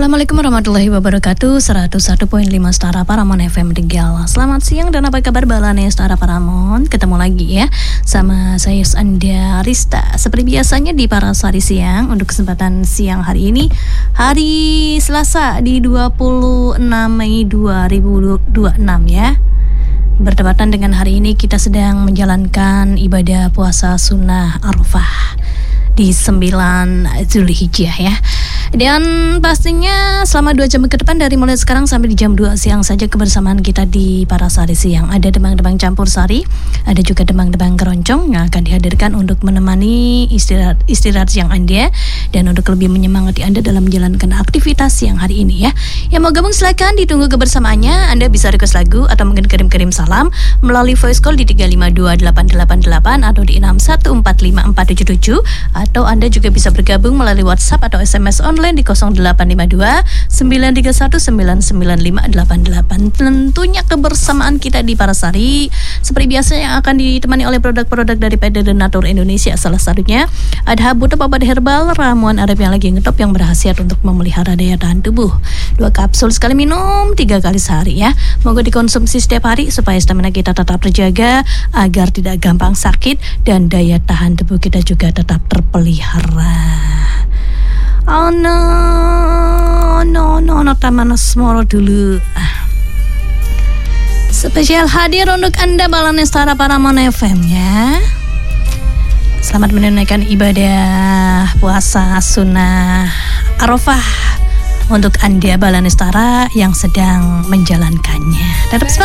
Assalamualaikum warahmatullahi wabarakatuh. 101.5 Setara Paramon FM Tegal. Selamat siang dan apa kabar balane Setara Paramon. Ketemu lagi ya sama saya Anda Rista. Seperti biasanya di Parasari Siang untuk kesempatan siang hari ini, hari Selasa di 26 Mei 2026 ya. Bertepatan dengan hari ini kita sedang menjalankan ibadah puasa sunnah Arafah di 9 Zulhijjah ya. Dan pastinya selama 2 jam ke depan dari mulai sekarang sampai di jam 2 siang saja kebersamaan kita di Parasari Siang. Ada demang-demang campur sari, ada juga demang-demang keroncong yang akan dihadirkan untuk menemani istirahat siang Anda dan untuk lebih menyemangati Anda dalam menjalankan aktivitas siang hari ini ya. Yang mau gabung silakan, ditunggu kebersamaannya. Anda bisa request lagu atau mungkin kirim salam melalui voice call di 3528888 atau di 6145477, atau Anda juga bisa bergabung melalui WhatsApp atau SMS online di 0852 931 99588. Tentunya kebersamaan kita di Parasari seperti biasa yang akan ditemani oleh produk-produk dari PT Donatur Indonesia. Salah satunya ada Butuh Obat Herbal ramuan Arab yang lagi ngetop yang berkhasiat untuk memelihara daya tahan tubuh. 2 kapsul sekali minum 3 kali sehari ya. Moga dikonsumsi setiap hari supaya stamina kita tetap terjaga agar tidak gampang sakit dan daya tahan tubuh kita juga tetap terpelihara. Oh no, taman semoro dulu. Spesial hadir untuk Anda balane Setara Paramon FM ya. Selamat menunaikan ibadah puasa sunnah Arafah untuk Anda balane Setara yang sedang menjalankannya. Tetap